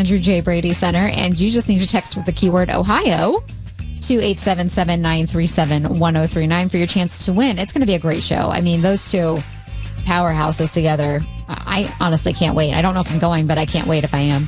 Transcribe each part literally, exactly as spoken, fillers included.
Andrew J. Brady Center, and you just need to text with the keyword Ohio to eight seven seven, nine three seven, one oh three nine for your chance to win. It's going to be a great show. I mean, those two powerhouses together. I honestly can't wait. I don't know if I'm going, but I can't wait if I am.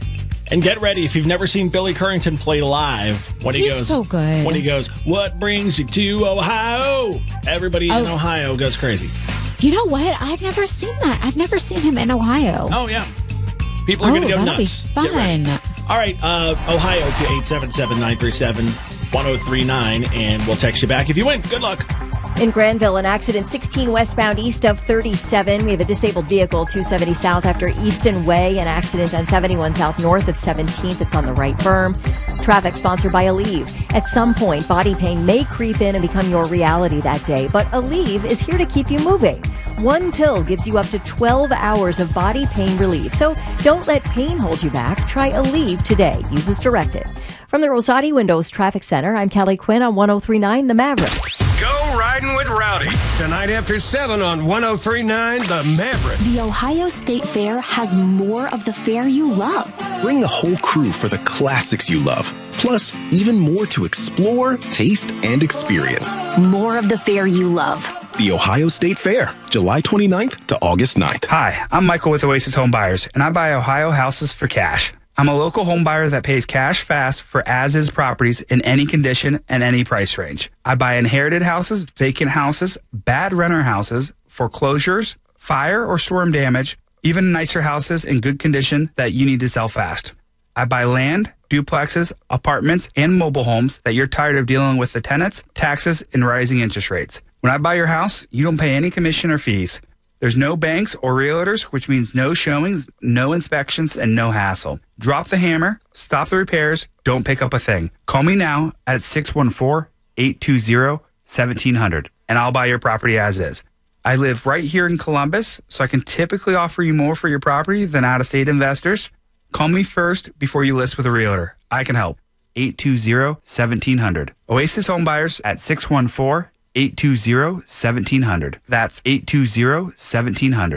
And get ready if you've never seen Billy Currington play live. When he He's goes, so good. When he goes, what brings you to Ohio? Everybody oh. in Ohio goes crazy. You know what? I've never seen that. I've never seen him in Ohio. Oh, yeah. People are oh, going to go that'll nuts. Be fun. All right, uh, Ohio to eight seven seven, nine three seven, one oh three nine, and we'll text you back if you win. Good luck. In Granville, an accident sixteen westbound east of thirty-seven. We have a disabled vehicle, two seventy south after Easton Way. An accident on seventy-one south north of seventeenth. It's on the right berm. Traffic sponsored by Aleve. At some point, body pain may creep in and become your reality that day, but Aleve is here to keep you moving. One pill gives you up to twelve hours of body pain relief. So don't let pain hold you back. Try Aleve today. Use as directed. From the Rosati Windows Traffic Center, I'm Kelly Quinn on one oh three point nine The Maverick. Go riding with Rowdy. Tonight after seven on one oh three point nine The Maverick. The Ohio State Fair has more of the fair you love. Bring the whole crew for the classics you love. Plus, even more to explore, taste, and experience. More of the fair you love. The Ohio State Fair, July twenty-ninth to August ninth. Hi, I'm Michael with Oasis Home Buyers, and I buy Ohio houses for cash. I'm a local home buyer that pays cash fast for as-is properties in any condition and any price range. I buy inherited houses, vacant houses, bad renter houses, foreclosures, fire or storm damage, even nicer houses in good condition that you need to sell fast. I buy land, duplexes, apartments, and mobile homes that you're tired of dealing with the tenants, taxes, and rising interest rates. When I buy your house, you don't pay any commission or fees. There's no banks or realtors, which means no showings, no inspections, and no hassle. Drop the hammer, stop the repairs, don't pick up a thing. Call me now at six one four, eight two zero, one seven zero zero, and I'll buy your property as is. I live right here in Columbus, so I can typically offer you more for your property than out-of-state investors. Call me first before you list with a realtor. I can help. eight two zero, one seven zero zero. Oasis Home Buyers at six one four, eight two zero, one seven zero zero. That's eight two zero, one seven zero zero.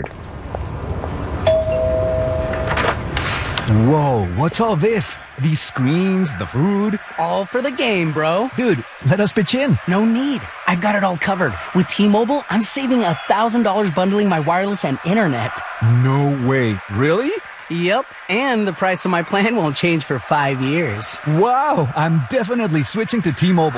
Whoa, what's all this? These screens, the food? All for the game, bro. Dude, let us pitch in. No need. I've got it all covered. With T-Mobile, I'm saving one thousand dollars bundling my wireless and internet. No way. Really? Yep, and the price of my plan won't change for five years. Wow, I'm definitely switching to T-Mobile.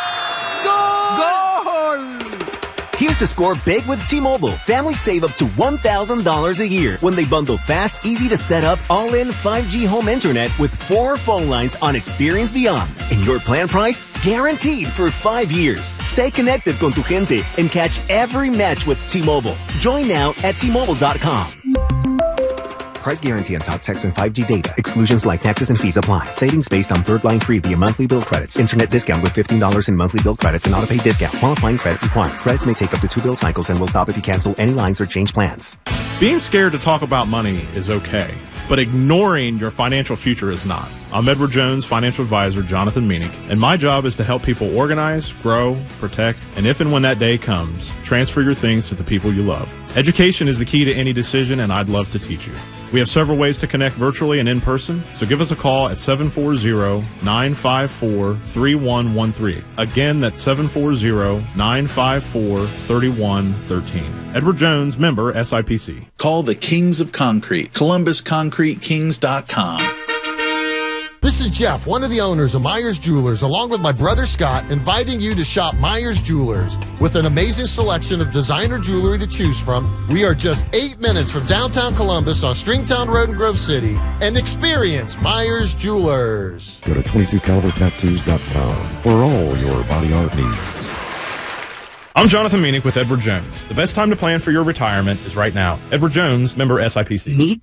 Here to score big with T-Mobile. Families save up to one thousand dollars a year when they bundle fast, easy to set up, all-in five G home internet with four phone lines on Experience Beyond. And your plan price? Guaranteed for five years. Stay connected con tu gente and catch every match with T-Mobile. Join now at T Mobile dot com. Price guarantee on top text and five G data. Exclusions like taxes and fees apply. Savings based on third line free via monthly bill credits. Internet discount with fifteen dollars in monthly bill credits and auto-pay discount. Qualifying credit required. Credits may take up to two bill cycles and will stop if you cancel any lines or change plans. Being scared to talk about money is okay, but ignoring your financial future is not. I'm Edward Jones, financial advisor Jonathan Meanick, and my job is to help people organize, grow, protect, and if and when that day comes, transfer your things to the people you love. Education is the key to any decision, and I'd love to teach you. We have several ways to connect virtually and in person, so give us a call at seven four zero, nine five four, three one one three. Again, that's seven four zero, nine five four, three one one three. Edward Jones, member S I P C. Call the Kings of Concrete, Columbus Concrete Kings dot com. This is Jeff, one of the owners of Myers Jewelers, along with my brother Scott, inviting you to shop Myers Jewelers. With an amazing selection of designer jewelry to choose from, we are just eight minutes from downtown Columbus on Stringtown Road in Grove City, and experience Myers Jewelers. Go to twenty-two caliber tattoos dot com for all your body art needs. I'm Jonathan Meanick with Edward Jones. The best time to plan for your retirement is right now. Edward Jones, member S I P C. Meet